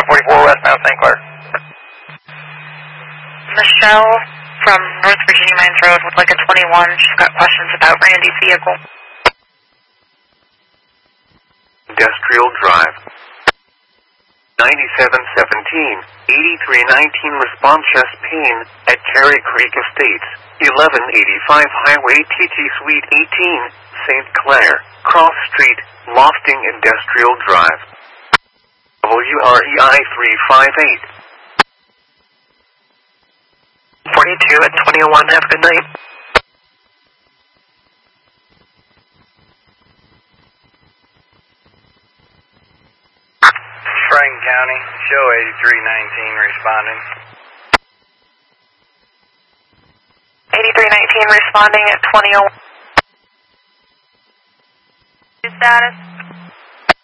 I-44 westbound St. Clair. Michelle from North Virginia Mines Road with like a 21. She's got questions about Randy's vehicle. Industrial Drive. 9717, 8319 response chest pain at Cherry Creek Estates, 1185 Highway TT Suite 18, St. Clair, Cross Street, Lofting Industrial Drive. WREI 358. 42 at 2001, have a good night. Franklin County, show 8319 responding. 8319 responding at 2001. Status?